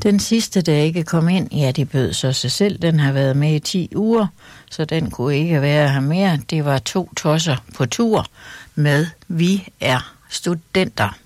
Den sidste, der ikke kom ind, ja, det bød så sig selv. Den har været med i 10 uger, så den kunne ikke være her mere. Det var 2 tosser på tur med Vi er studenter.